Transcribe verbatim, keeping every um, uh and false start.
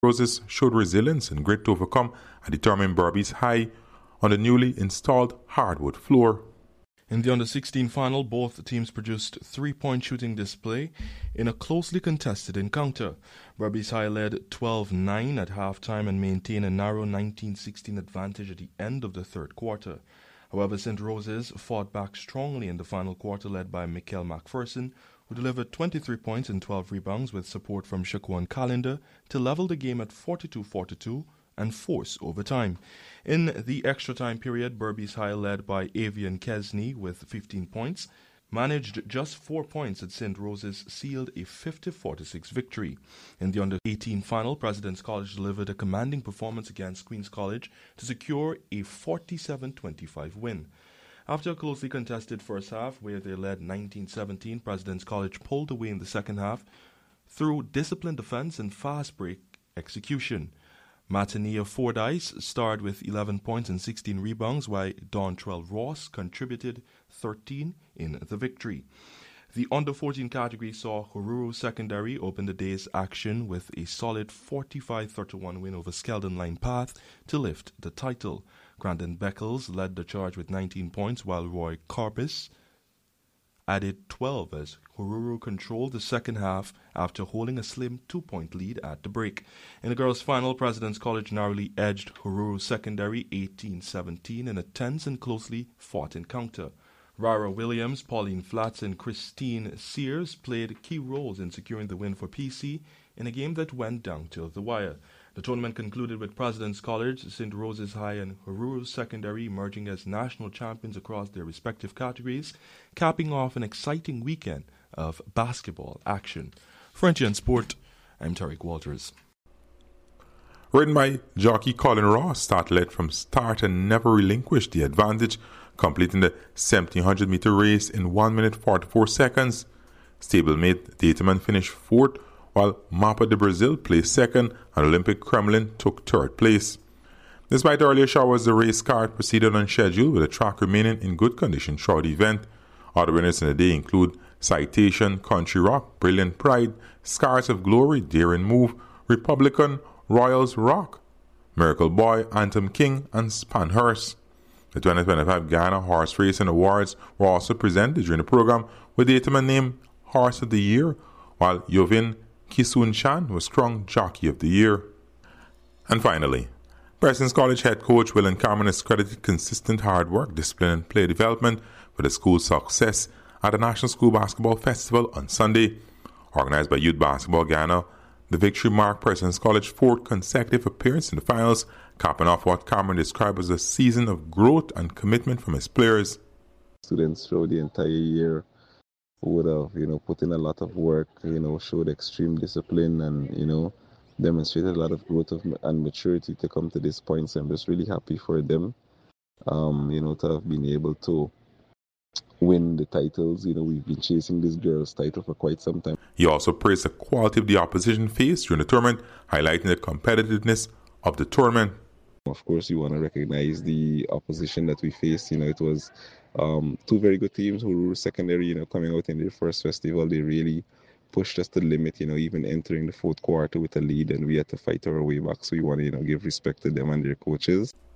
Roses showed resilience and grit to overcome and determine Berbice High on the newly installed hardwood floor. In the under sixteen final, both teams produced three-point shooting display in a closely contested encounter. Berbice High led twelve nine at halftime and maintained a narrow nineteen sixteen advantage at the end of the third quarter. However, Saint Roses fought back strongly in the final quarter, led by Mikel McPherson, who delivered twenty-three points and twelve rebounds with support from Shaquan Callender to level the game at forty-two forty-two and force overtime. In the extra time period, Berbice High, led by Avian Kesney with fifteen points, managed just four points at Saint Roses, sealed a fifty forty-six victory. In the under eighteen final, President's College delivered a commanding performance against Queen's College to secure a forty-seven twenty-five win. After a closely contested first half, where they led nineteen seventeen, President's College pulled away in the second half through disciplined defense and fast break execution. Matania Fordyce starred with eleven points and sixteen rebounds, while Dontrell Ross contributed thirteen in the victory. The under fourteen category saw Horuru Secondary open the day's action with a solid forty-five thirty-one win over Skeldon Line Path to lift the title. Grandin Beckles led the charge with nineteen points, while Roy Corbis added twelve as Horuru controlled the second half after holding a slim two-point lead at the break. In the girls' final, President's College narrowly edged Horuru Secondary eighteen seventeen in a tense and closely fought encounter. Rara Williams, Pauline Flats, and Christine Sears played key roles in securing the win for P C in a game that went down to the wire. The tournament concluded with President's College, Saint Roses High, and Horuru Secondary emerging as national champions across their respective categories, capping off an exciting weekend of basketball action. Frontier and Sport, I'm Tariq Walters. Written by jockey Colin Ross, Start led from start and never relinquished the advantage, completing the seventeen hundred meter race in one minute forty-four seconds. Stablemate Dateman finished fourth, while Mapa de Brazil placed second and Olympic Kremlin took third place. Despite earlier showers, the race card proceeded on schedule with the track remaining in good condition throughout the event. Other winners in the day include Citation, Country Rock, Brilliant Pride, Scars of Glory, Daring Move, Republican, Royals Rock, Miracle Boy, Anthem King, and Spanhurst. The twenty twenty-five Ghana Horse Racing Awards were also presented during the program, with Dateman named Horse of the Year, while Yovin Kisun Chan was Strong Jockey of the Year. And finally, President's College head coach Willen Cameron is credited consistent hard work, discipline, and play development for the school's success at the National School Basketball Festival on Sunday. Organized by Youth Basketball Ghana, the victory marked President's College's fourth consecutive appearance in the finals, capping off what Cameron described as a season of growth and commitment from his players. Students throughout the entire year who would have, you know, put in a lot of work, you know, showed extreme discipline and, you know, demonstrated a lot of growth of, and maturity to come to this point. So I'm just really happy for them, um, you know, to have been able to win the titles. You know, we've been chasing this girls' title for quite some time. He also praised the quality of the opposition faced during the tournament, highlighting the competitiveness of the tournament. Of course, you want to recognize the opposition that we faced. You know, it was um, two very good teams who were secondary, you know, coming out in their first festival. They really pushed us to the limit, you know, even entering the fourth quarter with a lead, and we had to fight our way back. So you want to, you know, give respect to them and their coaches.